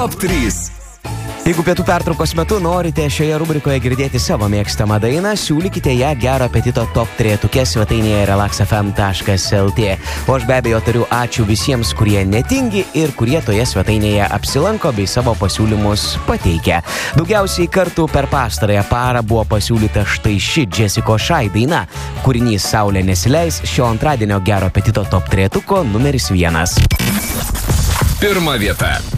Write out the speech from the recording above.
Top 3. Jeigu pietų pertraukos metu norite šioje rubrikoje girdėti savo mėgstamą dainą, siūlykite ją Gero apetito top 3 svetainėje relaxfm.lt. O aš be abejo tariu ačiū visiems, kurie netingi ir kurie toje svetainėje apsilanko bei savo pasiūlymus pateikia. Daugiausiai kartų per pastarąją parą buvo pasiūlyta štai ši Jessica Shy daina. Kūrinys Saulė nesileis šio antradienio Gero apetito top 3 numeris 1. Pirma vieta.